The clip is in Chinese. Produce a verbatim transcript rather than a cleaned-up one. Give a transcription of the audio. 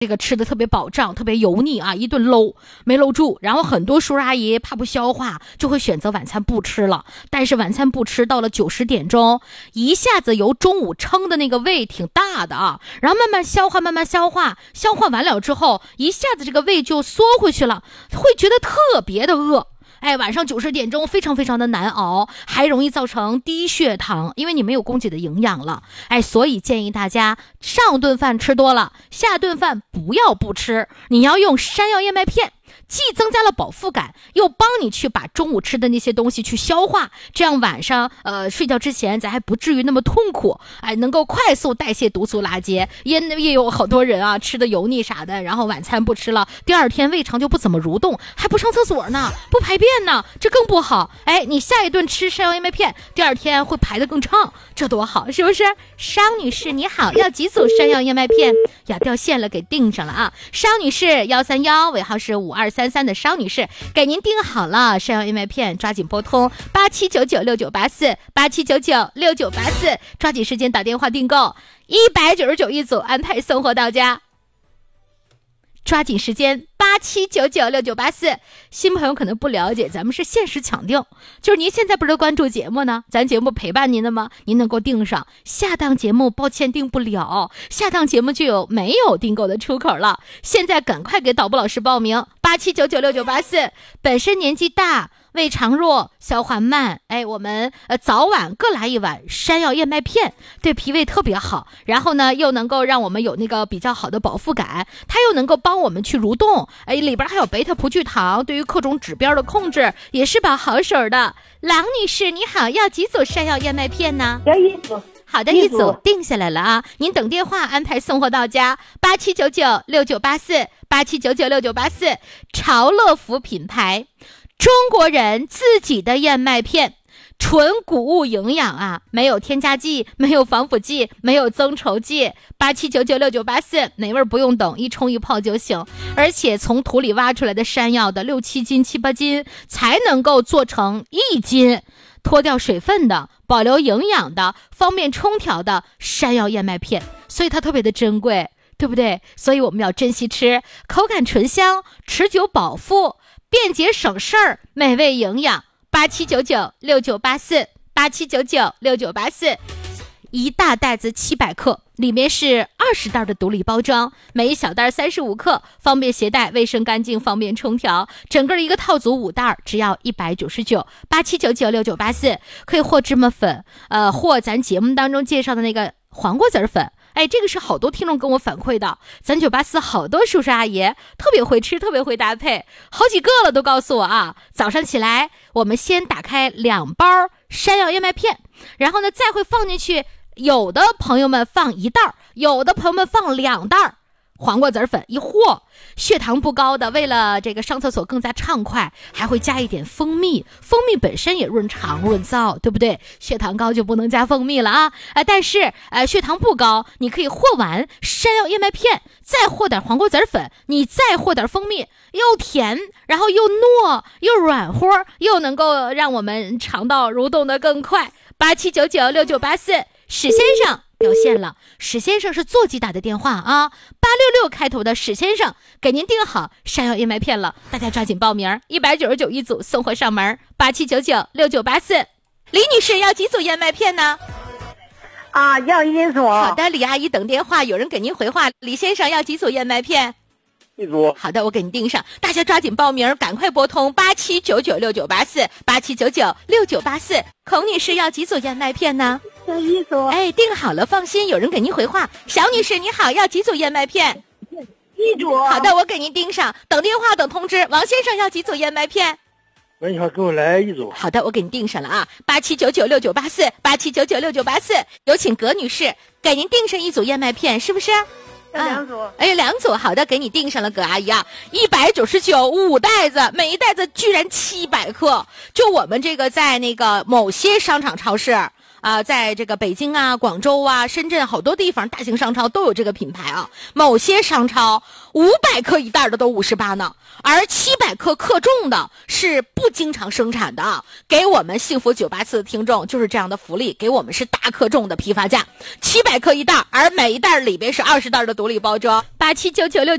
这个吃的特别饱胀，特别油腻啊，一顿搂没搂住，然后很多叔叔阿姨怕不消化，就会选择晚餐不吃了。但是晚餐不吃，到了九十点钟，一下子由中午撑的那个胃挺大的啊，然后慢慢消化，慢慢消化，消化完了之后，一下子这个胃就缩回去了，会觉得特别的饿。哎，晚上九十点钟非常非常的难熬，还容易造成低血糖，因为你没有供给的营养了。哎，所以建议大家上顿饭吃多了，下顿饭不要不吃，你要用山药燕麦片，既增加了饱腹感，又帮你去把中午吃的那些东西去消化，这样晚上呃睡觉之前咱还不至于那么痛苦，哎，能够快速代谢毒素垃圾。也也有好多人啊吃的油腻啥的，然后晚餐不吃了，第二天胃肠就不怎么蠕动，还不上厕所呢，不排便呢，这更不好。哎，你下一顿吃山药燕麦片，第二天会排得更畅，这多好，是不是？商女士你好，要几组山药燕麦片？呀，掉线了，给订上了啊。商女士幺三幺，尾号是五二三三的商女士，给您订好了山药燕麦片，抓紧拨通八七九九六九八四八七九九六九八四，抓紧时间打电话订购，一百九十九一组，安排送货到家。抓紧时间，八七九九六九八四。新朋友可能不了解，咱们是限时抢订，就是您现在不是关注节目呢，咱节目陪伴您的吗？您能够订上，下档节目抱歉订不了，下档节目就有没有订购的出口了。现在赶快给导播老师报名，八七九九六九八四。本身年纪大，胃肠弱，消化慢，哎，我们呃早晚各来一碗山药燕麦片，对脾胃特别好，然后呢又能够让我们有那个比较好的饱腹感，它又能够帮我们去蠕动，哎，里边还有贝塔葡聚糖，对于各种指标的控制也是把好手的。郎女士你好，要几组山药燕麦片呢？ 要一组。 好的，一组定下来了啊，您等电话安排送货到家，八七九九六九八四八七九九六九八四。潮乐福品牌，中国人自己的燕麦片，纯谷物营养啊，没有添加剂，没有防腐剂，没有增稠剂。八七九九六九八四，美味不用等，一冲一泡就行。而且从土里挖出来的山药的六七斤七八斤才能够做成一斤，脱掉水分的，保留营养的，方便冲调的山药燕麦片，所以它特别的珍贵，对不对？所以我们要珍惜吃，口感醇香，持久饱腹，便捷省事儿，美味营养。八七九九六九八四八七九九六九八四。一大袋子七百克，里面是二十袋的独立包装，每一小袋三十五克，方便携带，卫生干净，方便冲调。整个一个套组五袋，只要一百九十九。八七九九六九八四，可以或芝麻粉，呃，或咱节目当中介绍的那个黄瓜籽粉。哎，这个是好多听众跟我反馈的，咱九八四好多叔叔阿姨特别会吃，特别会搭配，好几个了都告诉我啊。早上起来，我们先打开两包山药燕麦片，然后呢再会放进去，有的朋友们放一袋，有的朋友们放两袋黄瓜籽粉，一和。血糖不高的，为了这个上厕所更加畅快，还会加一点蜂蜜，蜂蜜本身也润肠润燥，对不对？血糖高就不能加蜂蜜了啊！呃、但是呃血糖不高，你可以和完山药燕麦片，再和点黄瓜籽粉，你再和点蜂蜜，又甜，然后又糯又软和，又能够让我们肠道蠕动得更快。八七九九六九八四，史先生掉线了，史先生是座机打的电话啊，八六六开头的史先生，给您订好山药燕麦片了，大家抓紧报名，一百九十九一组，送货上门。八七九九六九八四。李女士要几组燕麦片呢？ 啊，要一组。 好的，李阿姨等电话，有人给您回话。李先生要几组燕麦片？ 一组。 好的，我给您订上，大家抓紧报名，赶快拨通八七九九六九八四八七九九六九八四。孔女士要几组燕麦片呢？ 要一组。 哎，订好了，放心，有人给您回话。小女士你好，要几组燕麦片？ 一组。 好的，我给您订上，等电话等通知。王先生要几组燕麦片？ 喂，你好，给我来一组。 好的，我给您订上了啊，八七九九六九八四八七九九六九八四。有请葛女士给您订上一组燕麦片，是不是？ 要两组。 啊、哎，两组，好的，给你订上了，葛阿姨啊，一百九十九，五袋子，每一袋子居然七百克。就我们这个在那个某些商场超市啊、呃，在这个北京啊、广州啊、深圳好多地方大型商超都有这个品牌啊。某些商超五百克一袋的都五十八呢，而七百克克重的是不经常生产的啊。给我们幸福九八四的听众就是这样的福利，给我们是大克重的批发价，七百克一袋，而每一袋里边是二十袋的独立包装。八七九九六